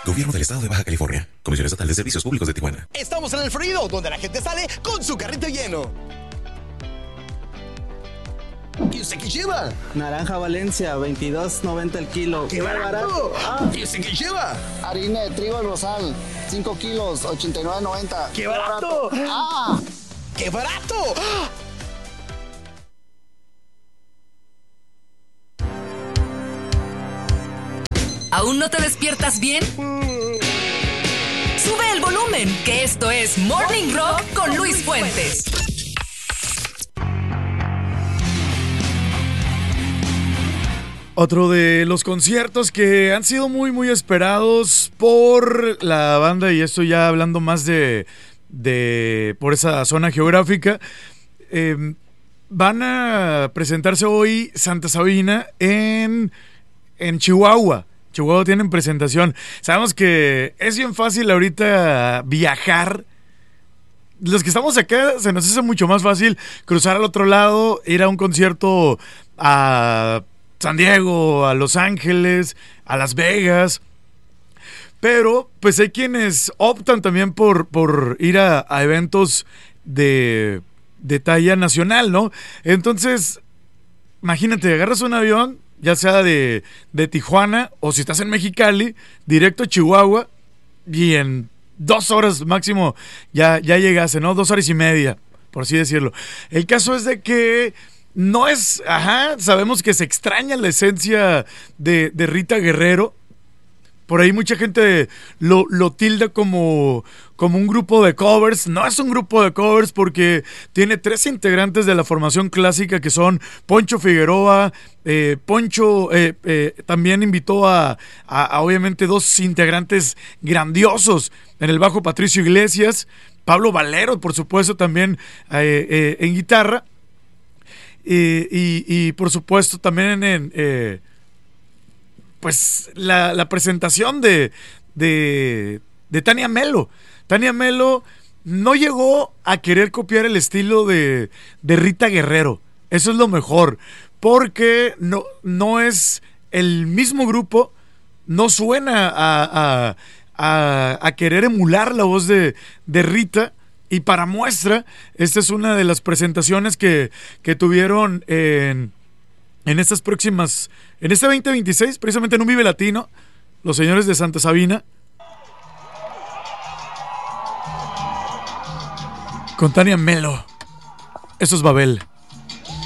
Gobierno del Estado de Baja California. Comisión Estatal de Servicios Públicos de Tijuana. Estamos en el Florido, donde la gente sale con su carrito lleno. ¿Y usted qué lleva? Naranja Valencia, 22.90 el kilo. ¡Qué barato! ¿Y usted qué lleva? Harina de trigo El Rosal, 5 kilos, 89.90. ¡Qué barato! ¡Ah! ¡Qué barato! ¿Aún no te despiertas bien? Sube el volumen, que esto es Morning Rock con Luis Fuentes. Otro de los conciertos que han sido muy, muy esperados por la banda, y esto ya hablando más de por esa zona geográfica, van a presentarse hoy Santa Sabina en Chihuahua. Chihuahua tienen presentación. Sabemos que es bien fácil ahorita viajar. Los que estamos acá se nos hace mucho más fácil cruzar al otro lado, ir a un concierto a San Diego, a Los Ángeles, a Las Vegas. Pero pues hay quienes optan también por ir a eventos de talla nacional, ¿no? Entonces, imagínate, agarras un avión, ya sea de Tijuana, o si estás en Mexicali, directo a Chihuahua, y en 2 horas máximo ya llegaste, ¿no? 2 horas y media, por así decirlo. El caso es de que no es, sabemos que se extraña la esencia de Rita Guerrero. Por ahí mucha gente lo tilda como un grupo de covers. No es un grupo de covers porque tiene 3 integrantes de la formación clásica, que son Poncho Figueroa. Poncho también invitó a obviamente 2 integrantes grandiosos. En el bajo, Patricio Iglesias. Pablo Valero, por supuesto, también en guitarra. Y por supuesto también en pues la presentación de Tania Melo. Tania Melo no llegó a querer copiar el estilo de Rita Guerrero. Eso es lo mejor, porque no es el mismo grupo, no suena a querer emular la voz de Rita. Y para muestra, esta es una de las presentaciones que tuvieron en estas próximas, en este 2026, precisamente en un Vive Latino, los señores de Santa Sabina, con Tania Melo. Eso es Babel.